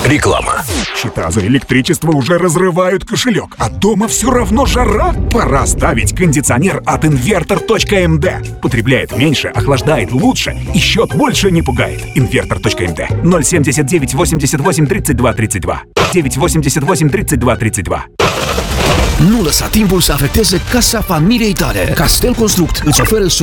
Реклама. Счета за электричество уже разрывают кошелек, а дома все равно жара. Пора ставить кондиционер от Inverter.md. Потребляет меньше, охлаждает лучше и счет больше не пугает. Inverter.md 079 88 32 32 988 32 32. Nu lăsa timpul să afecteze casa familiei tale. Castel Construct îți oferă